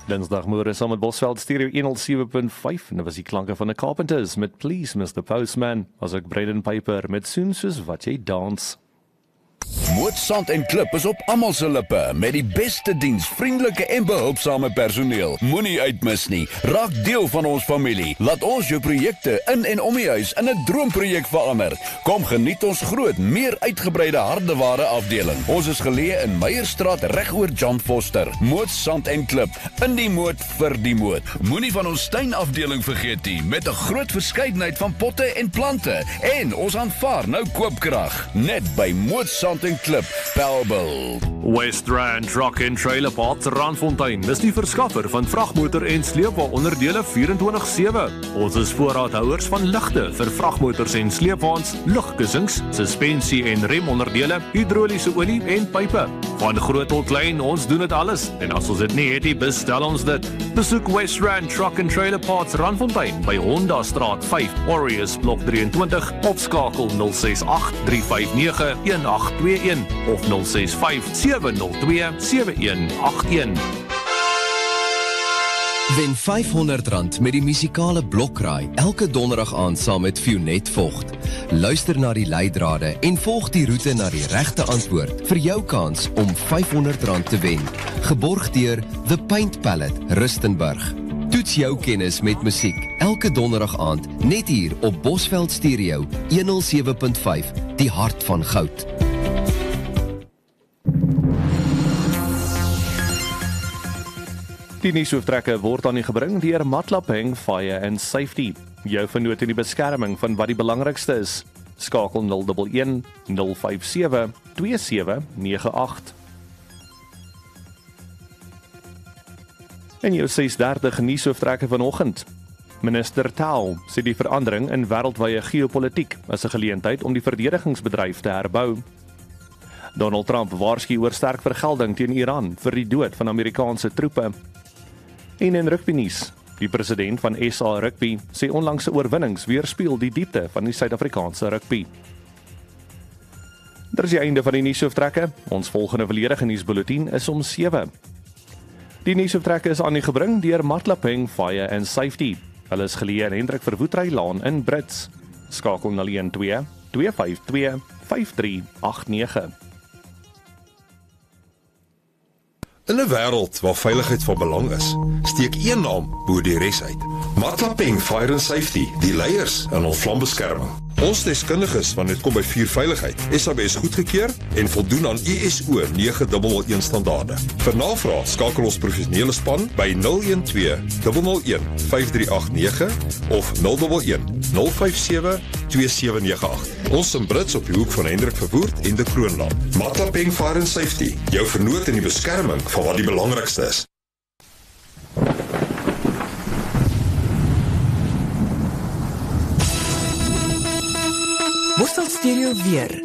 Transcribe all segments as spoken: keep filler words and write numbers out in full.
Dinsdagmôre saam met Bosveld Stereo honderd sewe punt vyf en dit was die klanke van The Carpenters met Please mister Postman, as ek Braden Piper met Soen soos wat jy dans. Moot Sand en Klip is op almal se lippe met die beste diens, vriendelike en behulpsame personeel. Moenie uitmis nie. Raak deel van ons familie. Laat ons jou projekte in en om die huis in 'n droomprojek verander. Kom geniet ons groot, meer uitgebreide hardeware afdeling. Ons is geleë in Meyerstraat regoor John Foster. Moot Sand en Klip, in die moot vir die moot. Moenie van ons tuinafdeling vergeet nie, met 'n groot verskeidenheid van potte en plante. En ons aanvaar nou koopkrag. Net by Moot Sand en Klip, Bellville. West Rand Truck and Trailer Parts Randfontein is die verskaffer van vragmotor en sleepwa onderdele vierentwintig sewe. Ons is voorraadhouers van ligte vir vragmotors en sleepwaens, lugkussings, suspensie en remonderdele, hidroliese olie en pype. Van groot tot klein, ons doen dit alles. En as ons dit nie het nie, bestel ons dit. Besoek West Rand Truck and Trailer Parts Randfontein by Honda Straat vyf, Warriors Blok drieëntwintig, of skakel nul ses agt drie vyf nege een agt twee een of nul ses vyf sewe nul twee sewe een agt een. Wen vyfhonderd rand met die musikale Blokraai elke donderdag aand saam met Fionet Vogt. Luister na die leidrade en volg die roete na die regte antwoord vir jou kans om vyfhonderd rand te wen. Geborg deur The Paint Palette, Rustenburg. Toets jou kennis met musiek elke donderdag aand net hier op Bosveld Stereo honderd sewe punt vyf, die hart van goud. Die nuushooftrekke word aan u gebring deur Matlapeng Fire and Safety. Jou vernoot in die beskerming van wat die belangrikste is. Skakel nul een een nul vyf sewe twee sewe nege agt. En jou ses dertig nuushooftrekke vanoggend. Minister Tau sê die verandering in wêreldwye geopolitiek is 'n geleentheid om die verdedigingsbedryf te herbou. Donald Trump waarsku oor sterk vergelding teen Iran vir die dood van Amerikaanse troepe. En in rugbynuus, die president van S A Rugby sê onlangse oorwinnings weerspieël die diepte van die Suid-Afrikaanse rugby. Dit is die einde van die nuushooftrekke. Ons volgende volledige nuusbulletin is om sewe. Die nuushooftrekke is aan u gebring deur Matlapeng Fire and Safety. Hulle is geleë in Hendrik Verwoestry Laan in Brits. Skakel nul een twee twee vyf twee vyf drie agt nege. In 'n wêreld waar veiligheid van belang is, steek een naam bo die res uit. Matlapeng Fire and Safety, die leiers in ons vlambeskerming. Ons deskundiges wanneer dit kom by vuurveiligheid, S A B S goedgekeur en voldoen aan I S O nege nul nul een standaarde. Vir navraag skakel ons professionele span by nul een twee nul nul een vyf drie agt nege of nul een een nul vyf sewe twee sewe nege agt. Ons in Brits op die hoek van Hendrik Verwoerd en de Kroonlaan. Matlapeng Fire and Safety, jou vernoot in die beskerming van wat die belangrikste is. Bosveld Stereo weer.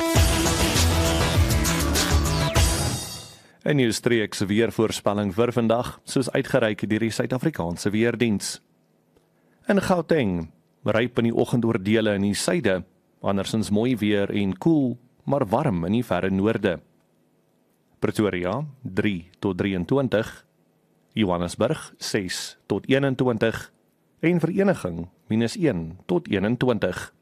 'n Nuwe streekse weervoorspelling vir vandag, soos uitgereik deur die Suid-Afrikaanse Weerdiens. In Gauteng, ryp in die oggendoordele in die suide, andersins mooi weer en koel, maar warm in die verre noorde. Pretoria, drie tot drieëntwintig, Johannesburg, ses tot eenentwintig, en Vereniging, minus een tot eenentwintig.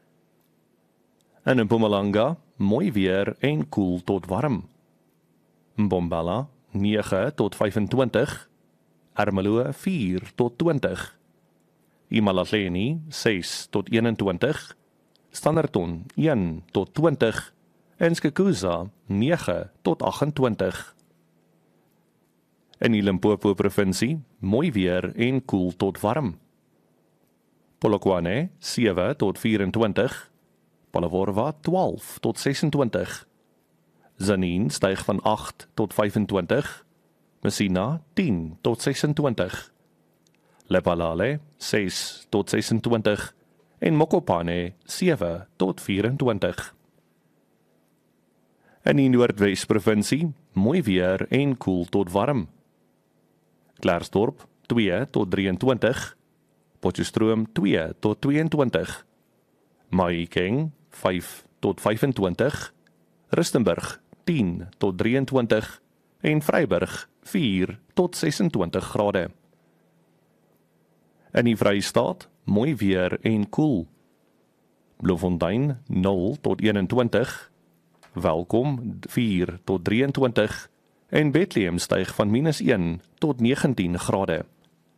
En in Mpumalanga, mooi weer en koel tot warm. Mbombela, nege tot vyfentwintig, Ermelo, vier tot twintig, Imalahleni, ses tot eenentwintig, Standerton, een tot twintig, en Skukuza, nege tot agentwintig. In die Limpopo provinsie, mooi weer en koel tot warm. Polokwane, sewe tot vyfentwintig, Palaworwa, twaalf tot sesentwintig, Zanin styg van agt tot vyfentwintig, Messina, tien tot sesentwintig, Lephalale, ses tot sesentwintig, en Mokopane, sewe tot vyfentwintig. In die Noordwes provinsie, mooi weer en koel tot warm. Klerksdorp, twee tot drieëntwintig, Potchefstroom, twee tot tweeëntwintig, Mahikeng, vyf tot vyfentwintig, Rustenburg, tien tot drieëntwintig, en Vryburg, vier tot sesentwintig grade. In die Vrystaat, mooi weer en koel. Bloemfontein nul tot eenentwintig, Welkom vier tot drieëntwintig en Bethlehem styg van minus een tot negentien grade.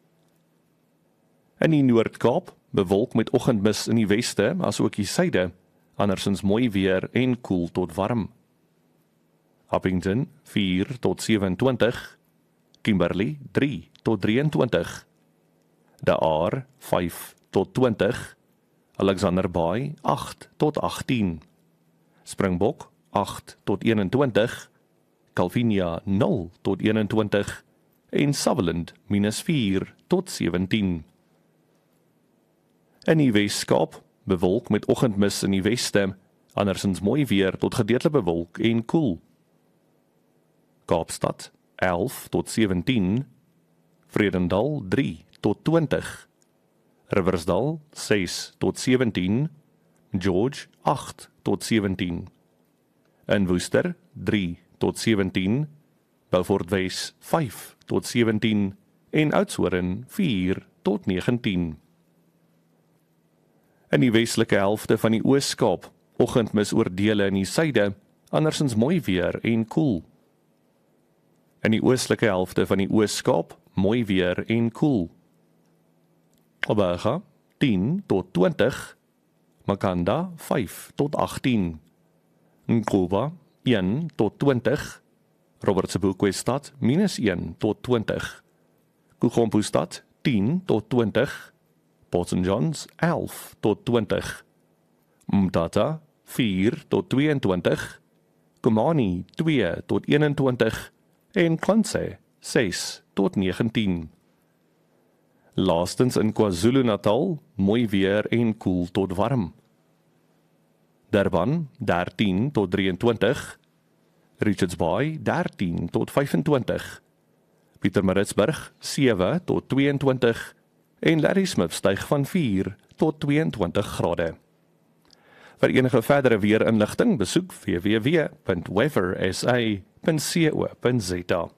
In die Noord-Kaap, bewolk met oggendmis in die weste, asook die suide, andersins mooi weer en koel tot warm. Appington vier tot sewentwintig, Kimberley drie tot drieëntwintig, De Aar vyf tot twintig, Alexander Bay agt tot agttien, Springbok agt tot eenentwintig, Calvinia nul tot eenentwintig en Sutherland minus vier tot sewentien. In die Weskaap, bewolk met oggendmis in die weste, andersins mooi weer tot gedeeltelik bewolk en koel. Kaapstad elf tot sewentien, Vredendal drie tot twintig, Riversdal ses tot sewentien, George agt tot sewentien, in Woester drie tot sewentien, Beaufort Wes vyf tot sewentien en Oudtshoorn vier tot negentien. In die westelike helfte van die Oos-Kaap, oggendmis oor dele in die suide, andersins mooi weer en koel. In die oostelike helfte van die Oos-Kaap, mooi weer en koel. Alberga tien tot twintig, Makanda vyf tot agttien, Nkuba een tot twintig, Robertsburg-Weststad minus een tot twintig, Kugompostad tien tot twintig, Port Saint Johns elf tot twintig, Mtata vier tot tweeëntwintig, Komani twee tot eenentwintig en Kwanse ses tot negentien. Laastens in KwaZulu-Natal, mooi weer en koel tot warm. Durban dertien tot drieëntwintig, Richards Bay dertien tot vyfentwintig, Pietermaritzburg sewe tot tweeëntwintig en Ladysmith styg van vier tot tweeëntwintig grade. Vir enige verdere weerinligting besoek w w w punt weather s a punt co punt z a.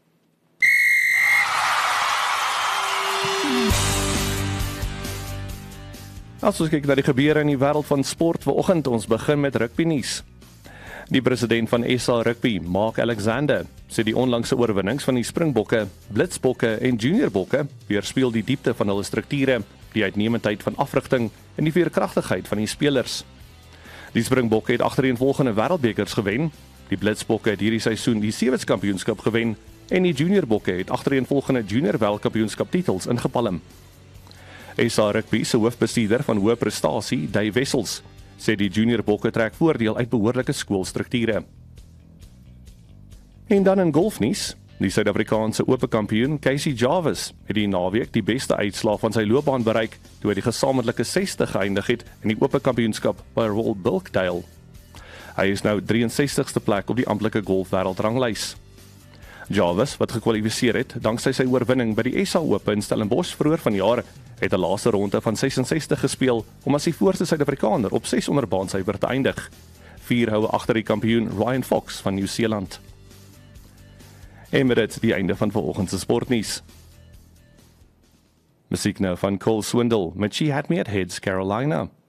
As ons kyk na die gebeure in die wêreld van sport vanoggend, ons begin met rugby nuus. Die president van S A Rugby, Mark Alexander, sê die onlangse oorwinnings van die Springbokke, Blitsbokke en Juniorbokke weerspieël die diepte van hulle strukture, die uitnemendheid van afrigting en die veerkragtigheid van die spelers. Die Springbokke het agtereenvolgende wêreldbekers gewen, die Blitsbokke het hierdie seisoen die Sevens kampioenskap gewen en die Juniorbokke het agtereenvolgende Junior Wêreldkampioenskap titels ingepalm. S A Rugby se hoofbestuurder van hoë prestasie, Dave Wessels, sê die Juniorbokke trek voordeel uit behoorlike skoolstrukture. En dan in golfnuus, die Suid-Afrikaanse Ope kampioen Casey Jarvis het die naweek die beste uitslaag van sy loopbaan bereik toe hy die gesamentlike sesde geëindig het in die Ope kampioenskap by Royal Bilkdale. Hy is nou drieënsestigste plek op die amptelike golfwêreldranglys. Jarvis, wat gekwalifiseer het danksy sy oorwinning by die S A Ope in Stellenbosch vroeër vanjaar, het 'n laaste ronde van sesensestig gespeel om as die voorste Suid-Afrikaner op ses onder baansyfer te eindig. Vier houe agter die kampioen Ryan Fox van Nieu-Seeland. En met dit die einde van vanoggend se sportnuus. Musiek nou van Cole Swindle met She Had Me at Heads Carolina.